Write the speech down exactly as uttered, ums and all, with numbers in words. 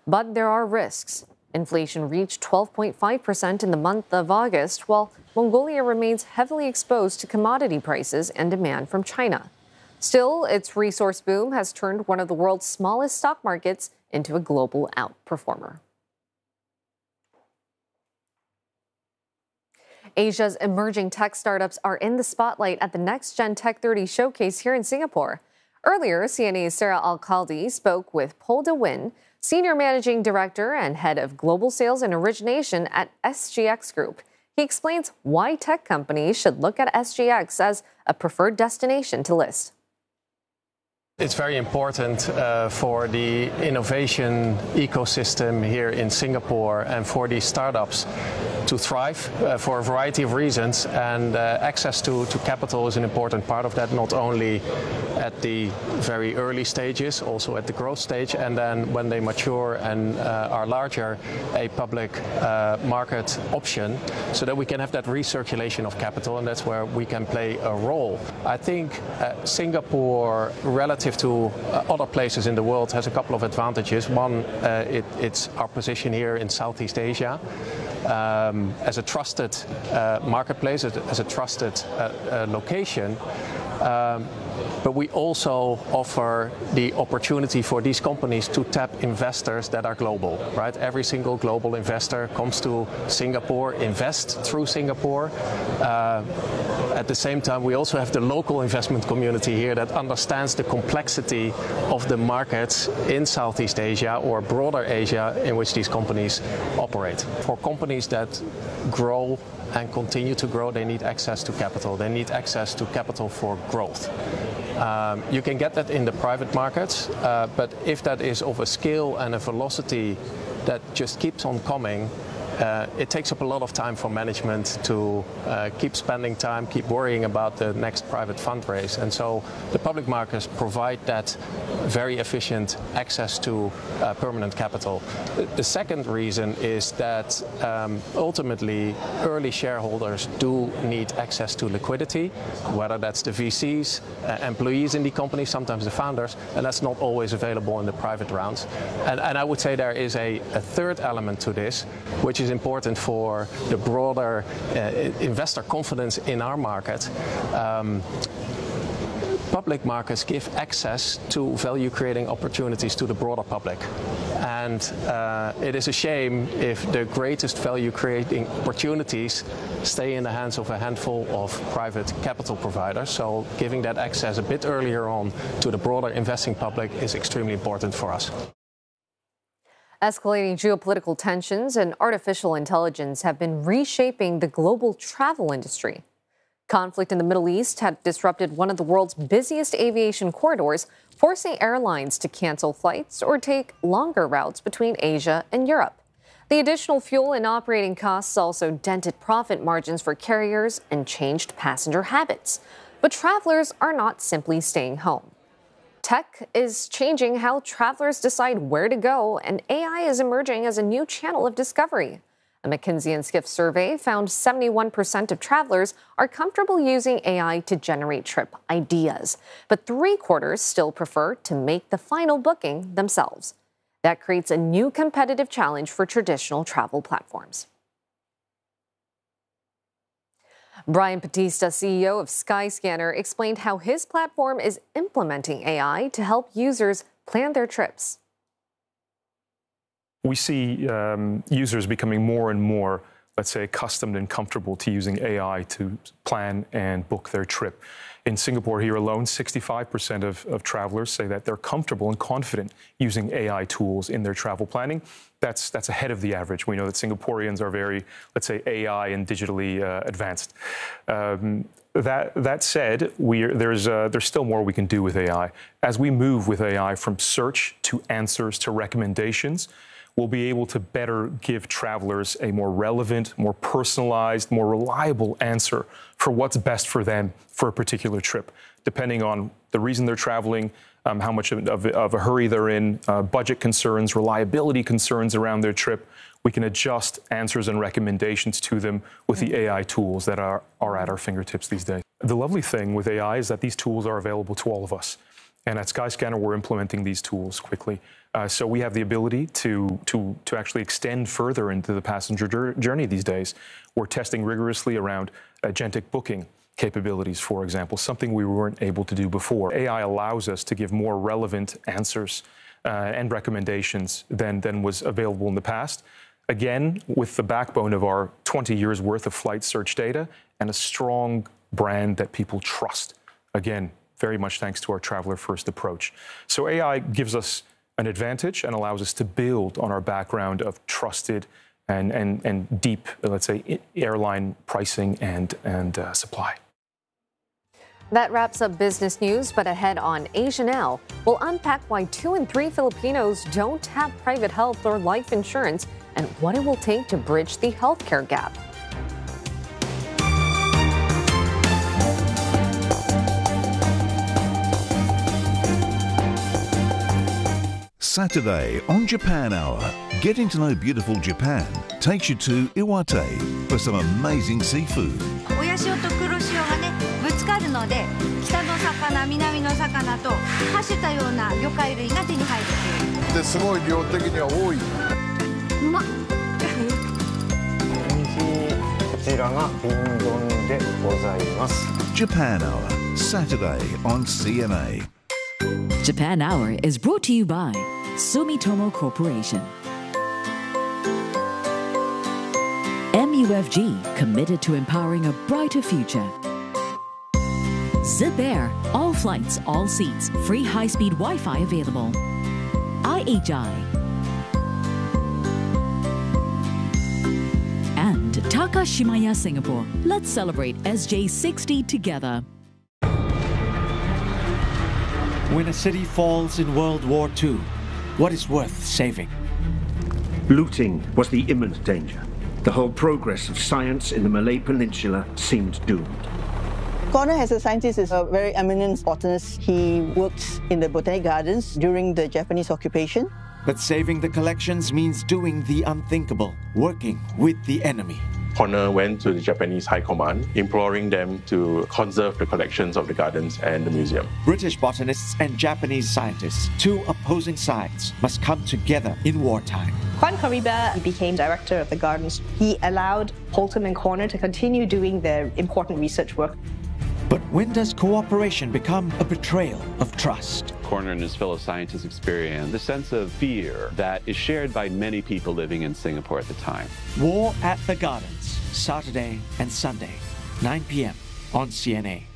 But there are risks. Inflation reached twelve point five percent in the month of August, while Mongolia remains heavily exposed to commodity prices and demand from China. Still, its resource boom has turned one of the world's smallest stock markets into a global outperformer. Asia's emerging tech startups are in the spotlight at the Next Gen Tech thirty showcase here in Singapore. Earlier, C N A's Sarah Al-Khaldi spoke with Paul De Win, Senior Managing Director and Head of Global Sales and Origination at S G X Group. He explains why tech companies should look at S G X as a preferred destination to list. It's very important uh, for the innovation ecosystem here in Singapore and for these startups to thrive uh, for a variety of reasons, and uh, access to, to capital is an important part of that, not only at the very early stages, also at the growth stage, and then when they mature and uh, are larger, a public uh, market option, so that we can have that recirculation of capital, and that's where we can play a role. I think uh, Singapore, relative to uh, other places in the world, has a couple of advantages. One, uh, it, it's our position here in Southeast Asia um, as a trusted uh, marketplace, as a, as a trusted uh, uh, location. Um, But we also offer the opportunity for these companies to tap investors that are global, right? Every single global investor comes to Singapore, invests through Singapore. Uh, at the same time, we also have the local investment community here that understands the complexity of the markets in Southeast Asia or broader Asia in which these companies operate. For companies that grow and continue to grow, they need access to capital. They need access to capital for growth. Um, you can get that in the private markets, uh, but if that is of a scale and a velocity that just keeps on coming, uh, it takes up a lot of time for management to uh, keep spending time, keep worrying about the next private fundraise. And so the public markets provide that very efficient access to uh, permanent capital. The second reason is that um, ultimately early shareholders do need access to liquidity, whether that's the V Cs, uh, employees in the company, sometimes the founders, and that's not always available in the private rounds. And, and I would say there is a, a third element to this, which is important for the broader uh, investor confidence in our market. Um, Public markets give access to value-creating opportunities to the broader public. And uh, it is a shame if the greatest value-creating opportunities stay in the hands of a handful of private capital providers. So giving that access a bit earlier on to the broader investing public is extremely important for us. Escalating geopolitical tensions and artificial intelligence have been reshaping the global travel industry. Conflict in the Middle East had disrupted one of the world's busiest aviation corridors, forcing airlines to cancel flights or take longer routes between Asia and Europe. The additional fuel and operating costs also dented profit margins for carriers and changed passenger habits. But travelers are not simply staying home. Tech is changing how travelers decide where to go, and A I is emerging as a new channel of discovery. A McKinsey and Skift survey found seventy-one percent of travelers are comfortable using A I to generate trip ideas, but three quarters still prefer to make the final booking themselves. That creates a new competitive challenge for traditional travel platforms. Brian Batista, C E O of Skyscanner, explained how his platform is implementing A I to help users plan their trips. We see um, users becoming more and more, let's say, accustomed and comfortable to using A I to plan and book their trip. In Singapore here alone, sixty-five percent of, of travelers say that they're comfortable and confident using A I tools in their travel planning. That's, that's ahead of the average. We know that Singaporeans are very, let's say, A I and digitally uh, advanced. Um, That, that said, we're, there's, uh, there's still more we can do with A I. As we move with A I from search to answers to recommendations, we'll be able to better give travelers a more relevant, more personalized, more reliable answer for what's best for them for a particular trip, depending on the reason they're traveling, um, how much of, of, of a hurry they're in, uh, budget concerns, reliability concerns around their trip. We can adjust answers and recommendations to them with the A I tools that are, are at our fingertips these days. The lovely thing with A I is that these tools are available to all of us. And at Skyscanner, we're implementing these tools quickly. Uh, so we have the ability to, to, to actually extend further into the passenger journey these days. We're testing rigorously around agentic booking capabilities, for example, something we weren't able to do before. A I allows us to give more relevant answers uh, and recommendations than, than was available in the past. Again, with the backbone of our twenty years worth of flight search data and a strong brand that people trust. Again, very much thanks to our traveler-first approach. So A I gives us an advantage and allows us to build on our background of trusted and, and, and deep, let's say, airline pricing and, and uh, supply. That wraps up business news, but ahead on Asia Now, we'll unpack why two in three Filipinos don't have private health or life insurance and what it will take to bridge the healthcare gap. Saturday on Japan Hour, getting to know beautiful Japan takes you to Iwate for some amazing seafood. 親潮と黒潮がねぶつかるので北の魚南の魚とはしたような魚介類が手に入るっていう。 ですごい量的には多い。 うまっ。 こちらが瓶丼でございます。 Japan Hour, Saturday on C N A. Japan Hour is brought to you by Sumitomo Corporation. M U F G, committed to empowering a brighter future. Zip Air, all flights, all seats, free high-speed Wi-Fi available. I H I. And Takashimaya Singapore. Let's celebrate S J sixty together. When a city falls in World War Two, what is worth saving? Looting was the imminent danger. The whole progress of science in the Malay Peninsula seemed doomed. Connor, as a scientist, is a very eminent botanist. He worked in the Botanic Gardens during the Japanese occupation. But saving the collections means doing the unthinkable, working with the enemy. Connor went to the Japanese High Command, imploring them to conserve the collections of the gardens and the museum. British botanists and Japanese scientists, two opposing sides, must come together in wartime. Juan Cariba became director of the gardens. He allowed Holton and Connor to continue doing their important research work. But when does cooperation become a betrayal of trust? Connor and his fellow scientists experienced the sense of fear that is shared by many people living in Singapore at the time. War at the Gardens, Saturday and Sunday, nine p m on C N A.